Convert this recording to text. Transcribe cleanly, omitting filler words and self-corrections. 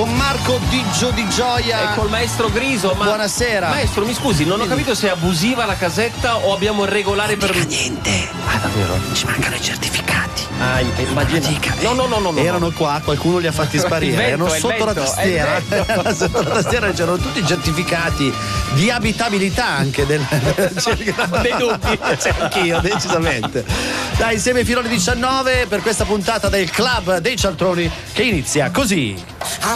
con Marco Diggio di Gioia e col maestro Griso. Buonasera. Maestro, mi scusi, non ho capito se è abusiva la casetta o abbiamo il regolare non per. Non niente. Ah, davvero? Ci mancano i certificati. Ah, immagina. No. Erano qua, qualcuno li ha fatti sparire. Erano sotto la tastiera. Sotto la tastiera c'erano tutti i certificati di abitabilità anche dei dubbi. Anch'io, decisamente. Dai, insieme fino alle 19 per questa puntata del Club dei Cialtroni che inizia così.